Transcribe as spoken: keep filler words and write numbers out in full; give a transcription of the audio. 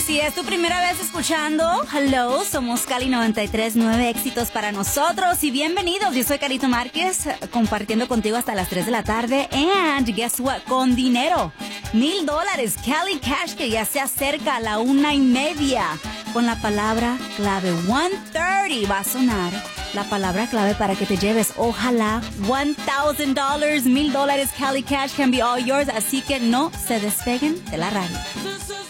si es tu primera vez escuchando, hello, somos Cali noventa y tres, nueve éxitos para nosotros y bienvenidos. Yo soy Carito Márquez, compartiendo contigo hasta las tres de la tarde. And guess what? Con dinero, mil dólares, Cali Cash, que ya se acerca a la una y media. Con la palabra clave one thirty va a sonar la palabra clave para que te lleves, ojalá, one thousand dollars, mil dólares, Cali Cash can be all yours. Así que no se despeguen de la radio.